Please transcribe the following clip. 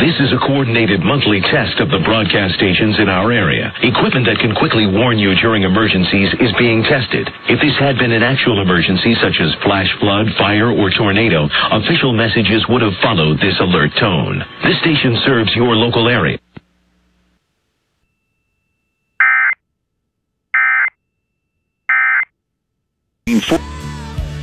This is a coordinated monthly test of the broadcast stations in our area. Equipment that can quickly warn you during emergencies is being tested. If this had been an actual emergency such as flash flood, fire, or tornado, official messages would have followed this alert tone. This station serves your local area. For